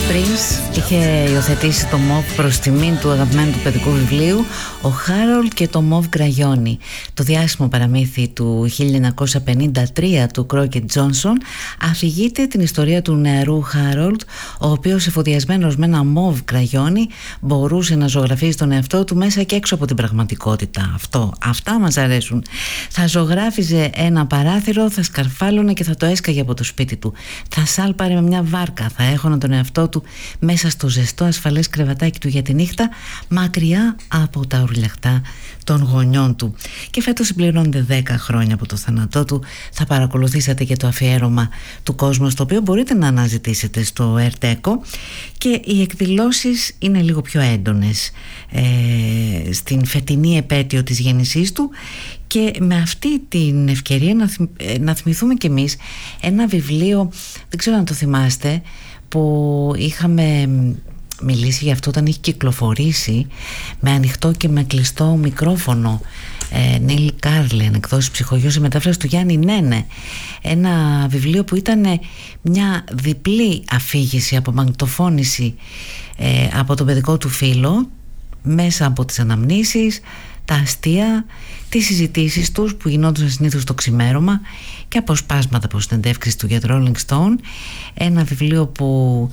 Prince είχε υιοθετήσει το μοβ προς τιμήν του αγαπημένου του παιδικού βιβλίου «Ο Χάρολντ και το μοβ κραγιόνι». Το διάσημο παραμύθι του 1953 του Κρόκετ Τζόνσον αφηγείται την ιστορία του νεαρού Χάρολντ, ο οποίος εφοδιασμένος με ένα μοβ κραγιόνι μπορούσε να ζωγραφίζει τον εαυτό του μέσα και έξω από την πραγματικότητα. Αυτά μας αρέσουν. Θα ζωγράφιζε ένα παράθυρο, θα σκαρφάλωνε και θα το έσκαγε από το σπίτι του. Θα σάλπαρε με μια βάρκα, θα έχωνε τον εαυτό του μέσα στο ζεστό ασφαλές κρεβατάκι του για τη νύχτα, μακριά από τα ουρλιαχτά των γονιών του. Και φέτος συμπληρώνεται 10 χρόνια από το θάνατό του. Θα παρακολουθήσατε και το αφιέρωμα του κόσμου, το οποίο μπορείτε να αναζητήσετε στο ΕΡΤΕΚΟ, και οι εκδηλώσεις είναι λίγο πιο έντονες στην φετινή επέτειο της γέννησής του. Και με αυτή την ευκαιρία να θυμηθούμε κι εμείς ένα βιβλίο, δεν ξέρω αν το θυμάστε, που είχαμε μιλήσει για αυτό όταν είχε κυκλοφορήσει, με ανοιχτό και με κλειστό μικρόφωνο, Νίλ Κάρλεν, εκδόσεις Ψυχογειός, η μετάφραση του Γιάννη Νένε. Ένα βιβλίο που ήταν μια διπλή αφήγηση, απομαγνητοφώνηση από τον παιδικό του φίλο, μέσα από τις αναμνήσεις, τα αστεία, τις συζητήσεις τους που γινόντουσαν συνήθως το ξημέρωμα και αποσπάσματα από συνεντεύξεις του για το Rolling Stone. Ένα βιβλίο που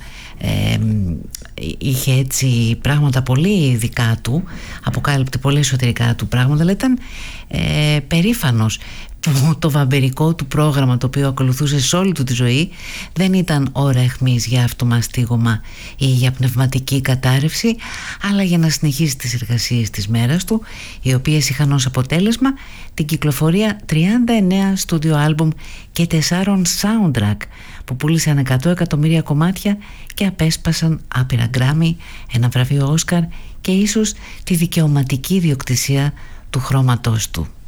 είχε έτσι πράγματα πολύ δικά του, αποκάλυπτε πολύ εσωτερικά του πράγματα, αλλά ήταν περήφανος που το βαμπερικό του πρόγραμμα, το οποίο ακολουθούσε σε όλη του τη ζωή, δεν ήταν ώρα αιχμής για αυτομαστίγωμα ή για πνευματική κατάρρευση, αλλά για να συνεχίσει τις εργασίες της μέρας του, οι οποίες είχαν ως αποτέλεσμα την κυκλοφορία 39 στούντιο άλμπουμ και 4 soundtrack που πούλησαν 100 εκατομμύρια κομμάτια και απέσπασαν άπειρα γκράμι, ένα βραβείο Όσκαρ και ίσως τη δικαιωματική ιδιοκτησία του χρώματός του.